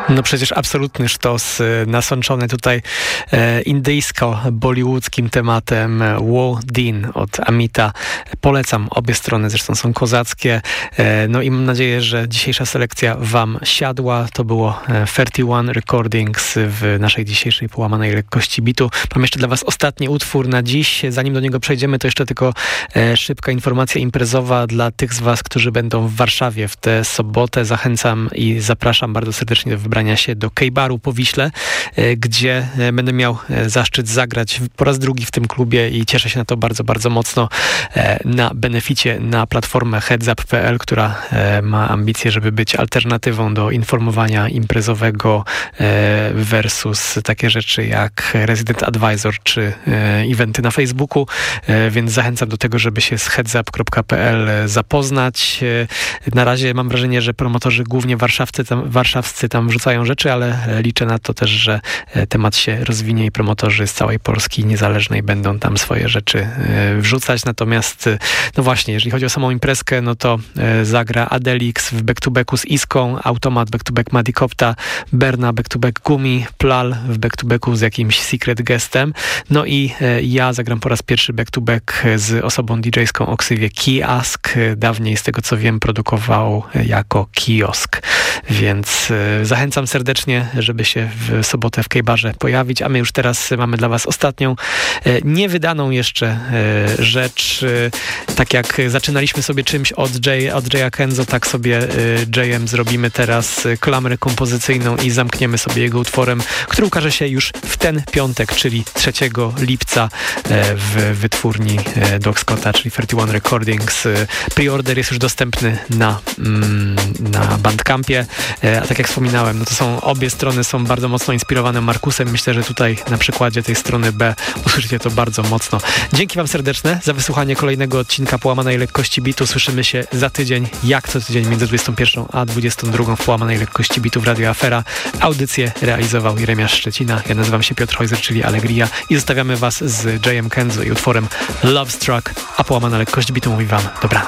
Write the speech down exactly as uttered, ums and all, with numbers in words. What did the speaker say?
No przecież absolutny sztos, nasączony tutaj e, indyjsko-bollywoodzkim tematem Wo Din od Amita. Polecam, obie strony zresztą są kozackie. E, no i mam nadzieję, że dzisiejsza selekcja wam siadła. To było trzydzieści jeden Recordings w naszej dzisiejszej połamanej lekkości bitu. Mam jeszcze dla was ostatni utwór na dziś. Zanim do niego przejdziemy, to jeszcze tylko e, szybka informacja imprezowa dla tych z was, którzy będą w Warszawie w tę sobotę. Zachęcam i zapraszam bardzo serdecznie do wybrania się do K-Baru po Wiśle, gdzie będę miał zaszczyt zagrać po raz drugi w tym klubie i cieszę się na to bardzo, bardzo mocno na beneficie na platformę headsup kropka p l, która ma ambicje, żeby być alternatywą do informowania imprezowego versus takie rzeczy jak Resident Advisor czy eventy na Facebooku, więc zachęcam do tego, żeby się z headsup kropka p l zapoznać. Na razie mam wrażenie, że promotorzy głównie warszawscy tam, warszawscy tam wrzucają rzeczy, ale liczę na to też, że temat się rozwinie i promotorzy z całej Polski niezależnej będą tam swoje rzeczy wrzucać. Natomiast, no właśnie, jeżeli chodzi o samą imprezkę, no to zagra Adelix w back-to-backu z Iską, Automat back-to-back Madikopta, Berna back-to-back Gumi, Plal w back-to-backu z jakimś secret guestem. No i ja zagram po raz pierwszy back-to-back z osobą didżejską o ksywie Kiosk. Dawniej, z tego co wiem, produkował jako Kiosk. Więc zachęcam serdecznie, żeby się w sobotę w K-Barze pojawić, a my już teraz mamy dla was ostatnią, niewydaną jeszcze rzecz. Tak jak zaczynaliśmy sobie czymś od, J, od Jaya Kenzo, tak sobie Jayem zrobimy teraz klamrę kompozycyjną i zamkniemy sobie jego utworem, który ukaże się już w ten piątek, czyli trzeciego lipca w wytwórni Doc Scotta, czyli trzydzieści jeden Recordings. Preorder jest już dostępny na, na Bandcampie, a tak jak wspominałem, no to są, obie strony są bardzo mocno inspirowane Markusem. Myślę, że tutaj na przykładzie tej strony B usłyszycie to bardzo mocno. Dzięki wam serdeczne za wysłuchanie kolejnego odcinka Połamanej Lekkości Bitu. Słyszymy się za tydzień, jak co tydzień między dwudziestą pierwszą a dwudziestą drugą w Połamanej Lekkości Bitu w Radio Afera. Audycję realizował Jeremiasz Szczecina. Ja nazywam się Piotr Hojzer, czyli Allegria, i zostawiamy was z Jayem Kenzo i utworem Love Struck, a Połamana Lekkość Bitu mówi wam dobranoc.